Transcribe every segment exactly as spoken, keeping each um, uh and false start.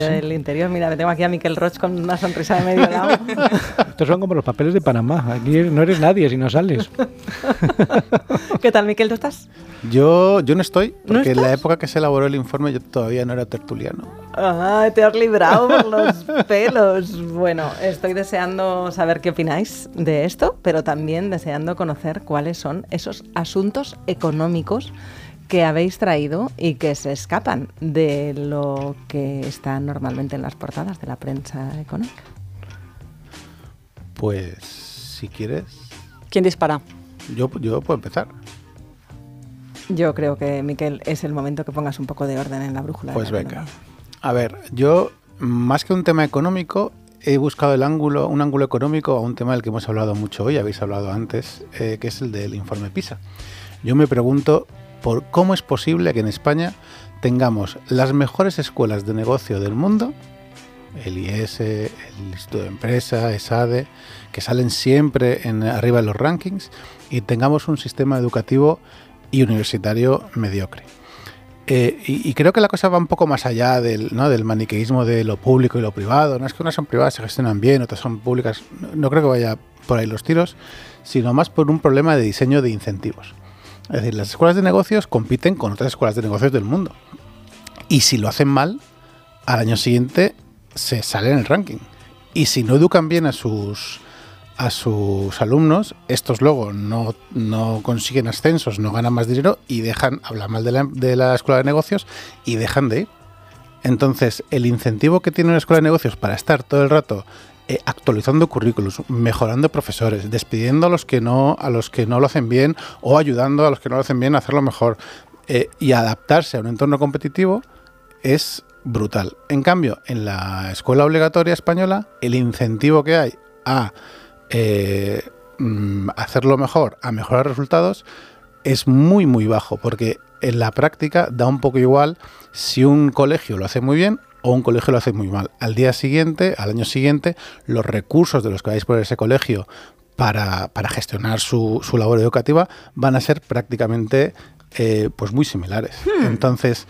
del interior. Mira, me tengo aquí a Miquel Roig con una sonrisa de medio lado. Estos son como los papeles de Panamá. Aquí no eres nadie si no sales. ¿Qué tal, Miquel? ¿Tú estás? Yo, yo no estoy, porque ¿No en estás? la época que se elaboró el informe yo todavía no era tertuliano. Ah, te has librado por los pelos. Bueno, estoy deseando saber qué opináis de esto, pero también deseando conocer cuáles son esos asuntos económicos que habéis traído y que se escapan de lo que está normalmente en las portadas de la prensa económica. Pues, si quieres, ¿Quién dispara? yo, yo puedo empezar. Yo creo que, Miquel, es el momento que pongas un poco de orden en la brújula. Pues de la venga. economía. A ver, yo, más que un tema económico, he buscado el ángulo, un ángulo económico a un tema del que hemos hablado mucho hoy, habéis hablado antes, eh, que es el del informe PISA. Yo me pregunto por cómo es posible que en España tengamos las mejores escuelas de negocio del mundo, el I E S, el Instituto de Empresa, ESADE, que salen siempre en, arriba en los rankings, y tengamos un sistema educativo y universitario mediocre. Eh, y, y creo que la cosa va un poco más allá del, ¿no? del maniqueísmo de lo público y lo privado. No es que unas son privadas, se gestionan bien, otras son públicas. No, no creo que vaya por ahí los tiros, sino más por un problema de diseño de incentivos. Es decir, las escuelas de negocios compiten con otras escuelas de negocios del mundo. Y si lo hacen mal, al año siguiente se sale en el ranking. Y si no educan bien a sus, a sus alumnos, estos luego no, no consiguen ascensos, no ganan más dinero y dejan, hablan mal de la, de la escuela de negocios y dejan de ir. Entonces, el incentivo que tiene una escuela de negocios para estar todo el rato eh, actualizando currículos, mejorando profesores, despidiendo a los que no, a los que no lo hacen bien o ayudando a los que no lo hacen bien a hacerlo mejor eh, y adaptarse a un entorno competitivo es brutal. En cambio, en la escuela obligatoria española, el incentivo que hay a eh, hacerlo mejor, a mejorar resultados, es muy muy bajo, porque en la práctica da un poco igual si un colegio lo hace muy bien o un colegio lo hace muy mal. Al día siguiente, al año siguiente, los recursos de los que vais por ese colegio para, para gestionar su, su labor educativa van a ser prácticamente eh, pues muy similares. Hmm. Entonces,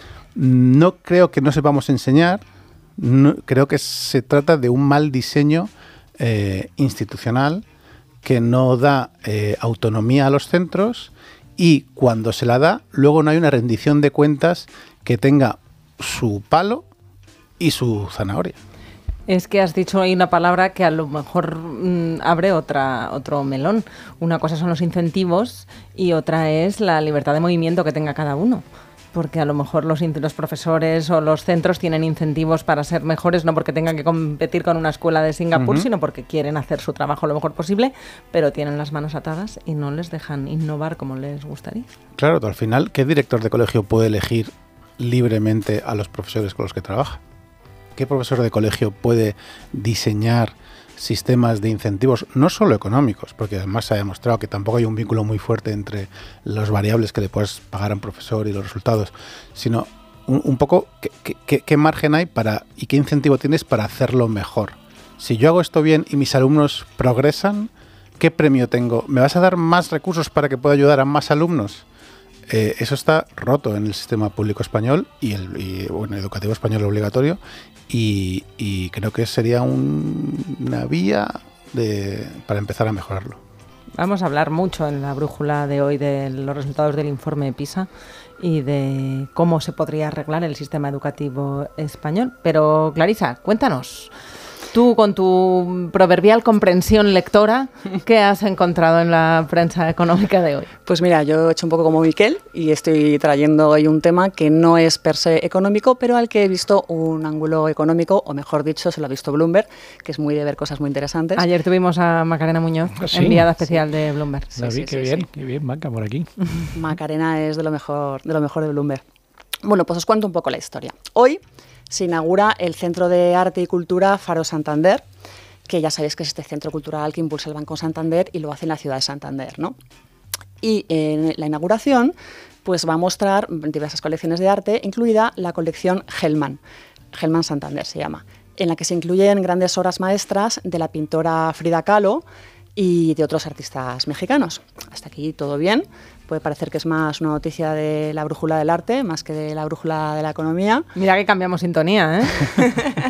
no creo que no sepamos enseñar, no, creo que se trata de un mal diseño eh, institucional que no da eh, autonomía a los centros, y cuando se la da, luego no hay una rendición de cuentas que tenga su palo y su zanahoria. Es que has dicho ahí una palabra que a lo mejor mmm, abre otra, otro melón. Una cosa son los incentivos y otra es la libertad de movimiento que tenga cada uno. Porque a lo mejor los, los profesores o los centros tienen incentivos para ser mejores, no porque tengan que competir con una escuela de Singapur, uh-huh. sino porque quieren hacer su trabajo lo mejor posible, pero tienen las manos atadas y no les dejan innovar como les gustaría. Claro, al final, ¿qué director de colegio puede elegir libremente a los profesores con los que trabaja? ¿Qué profesor de colegio puede diseñar sistemas de incentivos, no solo económicos, porque además se ha demostrado que tampoco hay un vínculo muy fuerte entre las variables que le puedes pagar a un profesor y los resultados, sino un, un poco qué, qué, qué margen hay para y qué incentivo tienes para hacerlo mejor? Si yo hago esto bien y mis alumnos progresan, ¿qué premio tengo? ¿Me vas a dar más recursos para que pueda ayudar a más alumnos? Eh, eso está roto en el sistema público español y el y, bueno, educativo español obligatorio, y, y creo que sería un, una vía de, para empezar a mejorarlo. Vamos a hablar mucho en la brújula de hoy de los resultados del informe PISA y de cómo se podría arreglar el sistema educativo español. Pero Clarisa, cuéntanos, tú con tu proverbial comprensión lectora, ¿qué has encontrado en la prensa económica de hoy? Pues mira, yo he hecho un poco como Miquel y estoy trayendo hoy un tema que no es per se económico, pero al que he visto un ángulo económico, o mejor dicho, se lo ha visto Bloomberg, que es muy de ver cosas muy interesantes. Ayer tuvimos a Macarena Muñoz, ¿sí? Enviada especial sí. de Bloomberg. La vi, sí, sí, qué sí, bien, sí. qué bien, Maca, por aquí. Macarena es de lo mejor, de lo mejor de Bloomberg. Bueno, pues os cuento un poco la historia. Hoy se inaugura el Centro de Arte y Cultura Faro Santander, que ya sabéis que es este centro cultural que impulsa el Banco Santander y lo hace en la ciudad de Santander, ¿no? Y en la inauguración pues va a mostrar diversas colecciones de arte, incluida la colección Hellman, Hellman Santander se llama, en la que se incluyen grandes obras maestras de la pintora Frida Kahlo, y de otros artistas mexicanos. Hasta aquí todo bien. Puede parecer que es más una noticia de la brújula del arte, más que de la brújula de la economía. Mira que cambiamos sintonía, ¿eh?